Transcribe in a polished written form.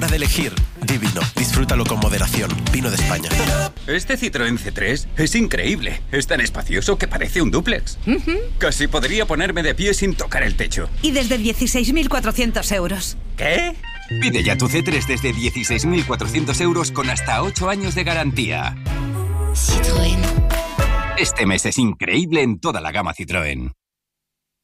hora de elegir, divino. Disfrútalo con moderación. Vino de España. Este Citroën C3 es increíble. Es tan espacioso que parece un dúplex. Casi podría ponerme de pie sin tocar el techo. Y desde 16.400 euros. ¿Qué? Pide ya tu C3 desde 16.400 euros con hasta 8 años de garantía. Citroën. Este mes es increíble en toda la gama Citroën.